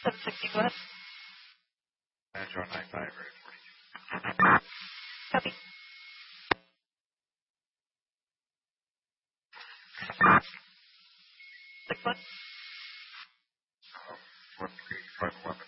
760, go ahead. Metro 95, ready for you. Copy. 6 1. 1351.